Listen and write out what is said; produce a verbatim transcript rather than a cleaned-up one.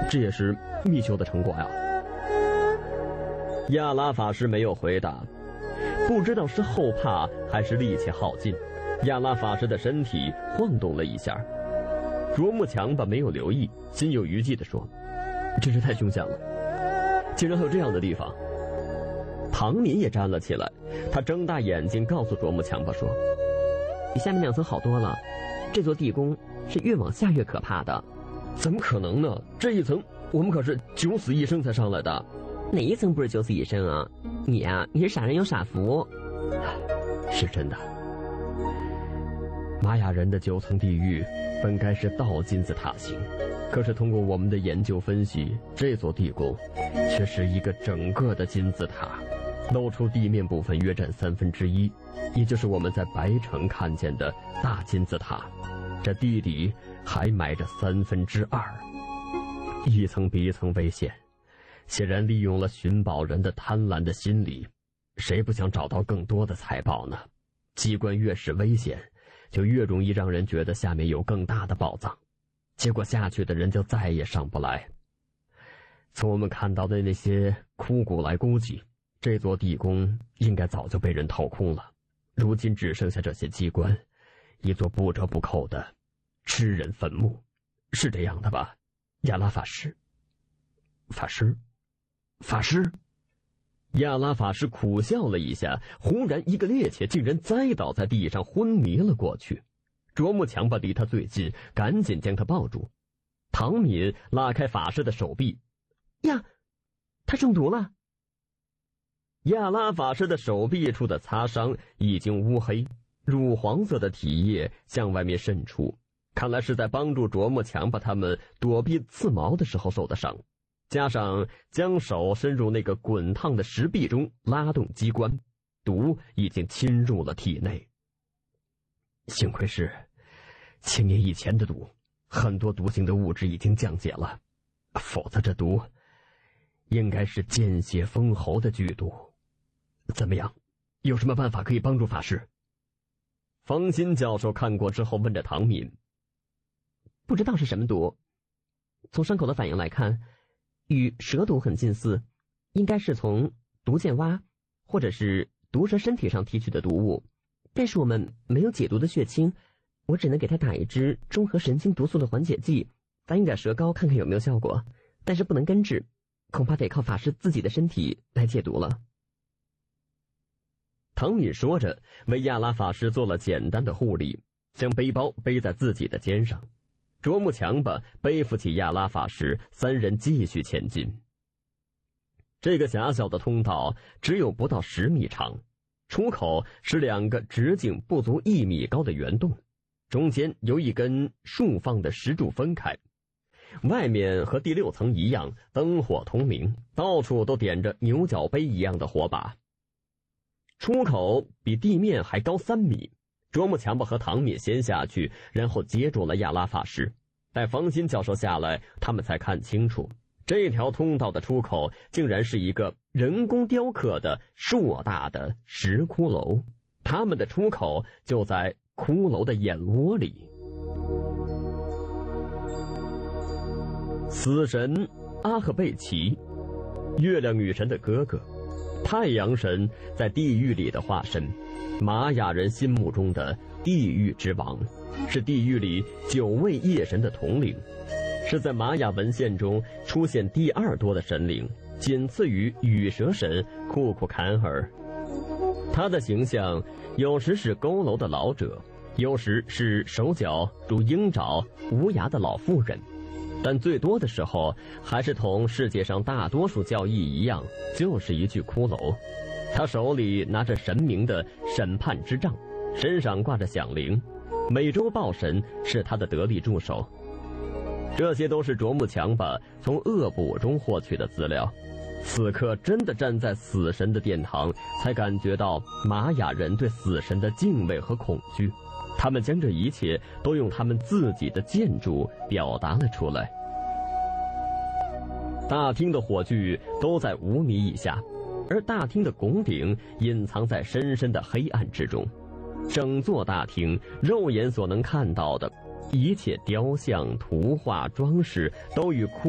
这也是密修的成果呀。亚拉法师没有回答，不知道是后怕还是力气耗尽，亚拉法师的身体晃动了一下。卓木强吧没有留意，心有余悸地说：“真是太凶险了，竟然还有这样的地方。”唐敏也站了起来，他睁大眼睛告诉卓木强吧说：“ 比下面两层好多了，这座地宫是越往下越可怕的。”“ 怎么可能呢？这一层我们可是九死一生才上来的。”“ 哪一层不是九死一生啊？你啊，你是傻人有傻福。”“ 是真的。玛雅人的九层地狱本该是倒金字塔形，可是通过我们的研究分析，这座地宫却是一个整个的金字塔，露出地面部分约占三分之一，也就是我们在白城看见的大金字塔。这地底还埋着三分之二，一层比一层危险，显然利用了寻宝人的贪婪的心理，谁不想找到更多的财宝呢？机关越是危险，就越容易让人觉得下面有更大的宝藏，结果下去的人就再也上不来。从我们看到的那些枯骨来估计，这座地宫应该早就被人掏空了，如今只剩下这些机关，一座不折不扣的吃人坟墓，是这样的吧？亚拉法师，法师，法师。亚拉法师苦笑了一下，忽然一个趔趄，竟然栽倒在地上，昏迷了过去。卓木强吧离他最近，赶紧将他抱住。唐敏拉开法师的手臂， 呀，他中毒了。 亚拉法师的手臂处的擦伤已经乌黑，乳黄色的体液向外面渗出，看来是在帮助卓木强吧他们躲避刺毛的时候受的伤，加上将手伸入那个滚烫的石壁中拉动机关，毒已经侵入了体内。幸亏是千年以前的毒，很多毒性的物质已经降解了，否则这毒应该是见血封喉的剧毒。怎么样，有什么办法可以帮助法师？方心教授看过之后问着唐敏：“ 不知道是什么毒，从伤口的反应来看，与蛇毒很近似，应该是从毒箭蛙或者是毒蛇身体上提取的毒物，但是我们没有解毒的血清，我只能给他打一支中和神经毒素的缓解剂，打一点蛇膏看看有没有效果，但是不能根治，恐怕得靠法师自己的身体来解毒了。” 唐敏说着，为亚拉法师做了简单的护理，将背包背在自己的肩上。卓木强吧背负起亚拉法师，三人继续前进。这个狭小的通道只有不到十米长，出口是两个直径不足一米高的圆洞，中间由一根竖放的石柱分开，外面和第六层一样，灯火通明，到处都点着牛角杯一样的火把。出口比地面还高三米，卓木强吧和唐敏先下去，然后接住了亚拉法师。待方心教授下来，他们才看清楚，这条通道的出口竟然是一个人工雕刻的硕大的石骷髅，他们的出口就在骷髅的眼窝里。死神阿赫贝奇，月亮女神的哥哥，太阳神在地狱里的化身，玛雅人心目中的地狱之王，是地狱里九位夜神的统领，是在玛雅文献中出现第二多的神灵，仅次于羽蛇神库库坎尔。他的形象有时是佝偻的老者，有时是手脚如鹰爪无牙的老妇人，但最多的时候还是同世界上大多数教义一样，就是一具骷髅。他手里拿着神明的审判之杖，身上挂着响铃，美洲豹神是他的得力助手。这些都是卓木强吧从恶补中获取的资料。此刻真的站在死神的殿堂，才感觉到玛雅人对死神的敬畏和恐惧，他们将这一切都用他们自己的建筑表达了出来。大厅的火炬都在五米以下，而大厅的拱顶隐藏在深深的黑暗之中。整座大厅肉眼所能看到的一切雕像、图画、装饰都与枯